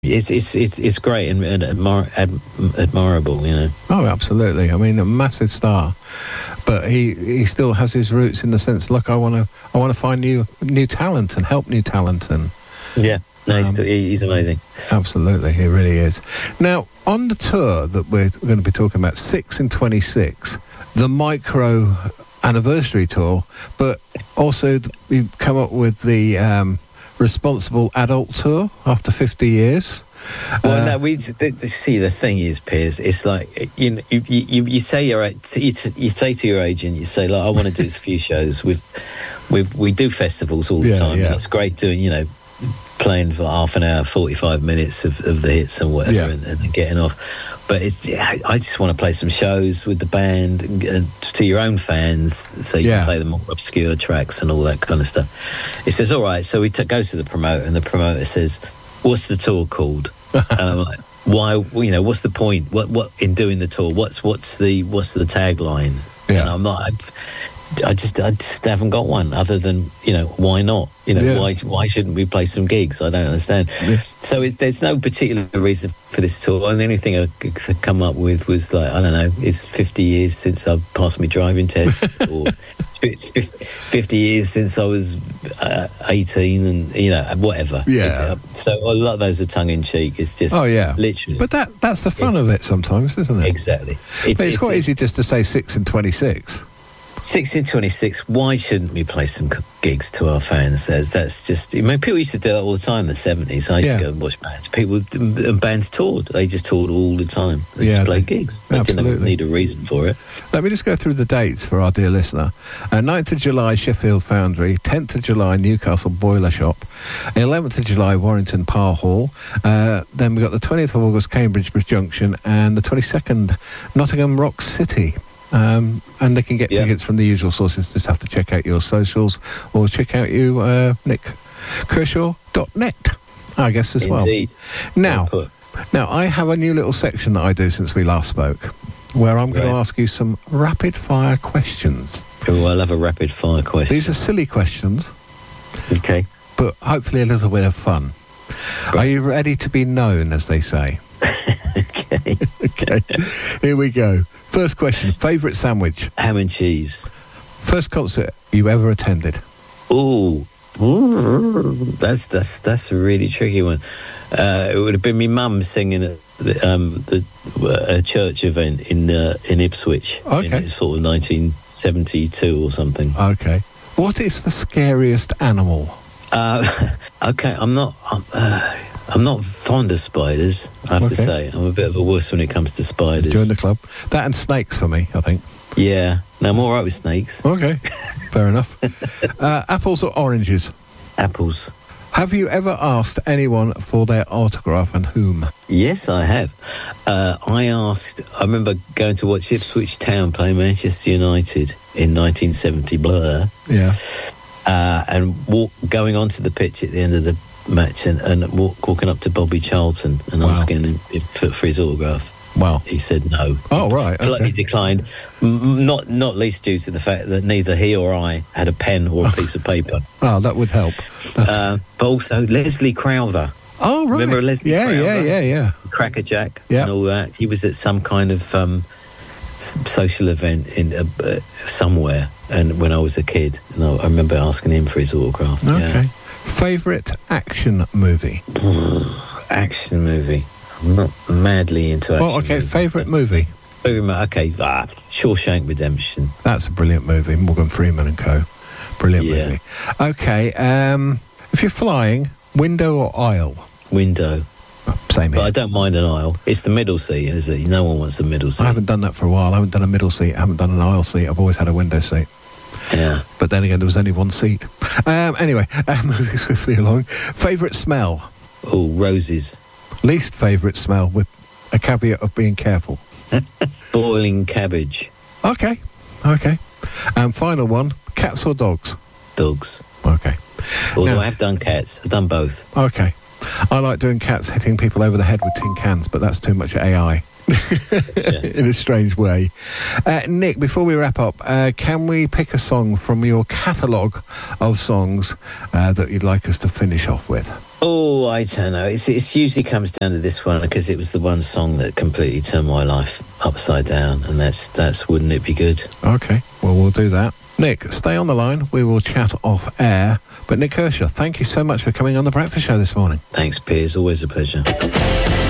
It's great and admirable, you know. Oh, absolutely. I mean, a massive star, but he still has his roots in the sense. Look, I want to find new talent and help new talent, and yeah, no, he's amazing. Absolutely, he really is. Now, on the tour that we're going to be talking about, 6 in 26, the micro anniversary tour, but also we've come up with the responsible adult tour after 50 years. Well, no, see, the thing is, Piers, it's like you say you say to your agent, you say, like, I want to do a few shows. We do festivals all the time. Yeah. And it's great doing, you know, playing for half an hour, 45 minutes of the hits and whatever, and then getting off. But I just want to play some shows with the band and to your own fans, so you can play the more obscure tracks and all that kind of stuff. It says, all right, so we go to the promoter, and the promoter says, what's the tour called? And I'm like, why? You know, what's the point? What in doing the tour? What's the tagline? Yeah. And I'm not. I just haven't got one other than, you know, why not? You know, why shouldn't we play some gigs? I don't understand. Yeah. So there's no particular reason for this tour. And the only thing I could come up with was, like, I don't know, it's 50 years since I passed my driving test, or it's 50 years since I was 18, and, you know, whatever. Yeah. So a lot of those are tongue in cheek. It's just literally. But that's the fun of it sometimes, isn't it? Exactly. It's quite easy just to say 6 in 26. 6 in 26, why shouldn't we play some gigs to our fans? That's just, I mean, people used to do that all the time in the 70s. I used to go and watch bands. Bands toured. They just toured all the time. They just played gigs. They didn't need a reason for it. Let me just go through the dates for our dear listener. 9th of July, Sheffield Foundry. 10th of July, Newcastle Boiler Shop. 11th of July, Warrington Power Hall. Then we've got the 20th of August, Cambridge Junction. And the 22nd, Nottingham Rock City. And they can get tickets from the usual sources. Just have to check out your socials, or check out nickkershaw.net, I guess, as well. Indeed. Now I have a new little section that I do since we last spoke, where I'm going to ask you some rapid fire questions. Oh, I love a rapid fire question. These are silly questions. Okay. But hopefully a little bit of fun. Right. Are you ready to be known, as they say? Okay. Okay. Here we go. First question, favourite sandwich? Ham and cheese. First concert you ever attended? Ooh, that's a really tricky one. It would have been my mum singing at a church event in Ipswich. Okay. In sort of 1972 or something. Okay. What is the scariest animal? Okay, I'm not fond of spiders, I have to say. I'm a bit of a wuss when it comes to spiders. Join the club. That and snakes for me, I think. Yeah. No, I'm all right with snakes. Okay. Fair enough. Apples or oranges? Apples. Have you ever asked anyone for their autograph, and whom? Yes, I have. I remember going to watch Ipswich Town play Manchester United in 1970. Blah. Yeah. And going onto the pitch at the end of the match and walking up to Bobby Charlton and asking him for his autograph. Wow. He said no. Oh, right. Politely declined, not least due to the fact that neither he or I had a pen or a piece of paper. Oh, that would help. But also Leslie Crowther. Oh, right. Remember Leslie Crowther? Yeah. Cracker Jack and all that. He was at some kind of social event in somewhere, and when I was a kid, and I remember asking him for his autograph. Okay. Yeah. Favourite action movie? Action movie. I'm not madly into action. Oh, okay. Favourite movie? Okay. Shawshank Redemption. That's a brilliant movie. Morgan Freeman and co. Brilliant movie. Okay. If you're flying, window or aisle? Window. Same here. But I don't mind an aisle. It's the middle seat, is it? No one wants the middle seat. I haven't done that for a while. I haven't done a middle seat. I haven't done an aisle seat. I've always had a window seat. Yeah. But then again, there was only one seat. Anyway, moving swiftly along. Favourite smell? Oh, roses. Least favourite smell, with a caveat of being careful? Boiling cabbage. Okay. And final one, cats or dogs? Dogs. Okay. Although I have done cats. I've done both. Okay. I like doing cats hitting people over the head with tin cans, but that's too much AI. In a strange way. Nick, before we wrap up, can we pick a song from your catalogue of songs that you'd like us to finish off with? Oh, I don't know. It usually comes down to this one because it was the one song that completely turned my life upside down, and that's Wouldn't It Be Good? Okay, well, we'll do that. Nick, stay on the line. We will chat off air. But Nick Kershaw, thank you so much for coming on The Breakfast Show this morning. Thanks, Piers. Always a pleasure.